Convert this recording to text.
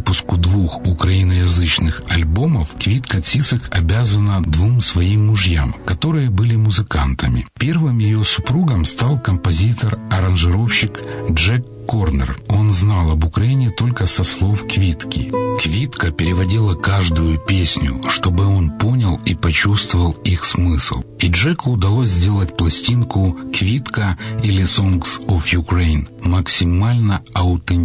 выпуску 2 украиноязычных альбомов Квитка Цисик обязана 2 своим мужьям, которые были музыкантами. Первым ее супругом стал композитор-аранжировщик Джек Корнер. Он знал об Украине только со слов Квитки. Квитка переводила каждую песню, чтобы он понял и почувствовал их смысл. И Джеку удалось сделать пластинку «Квитка» или «Songs of Ukraine» максимально аутентичной.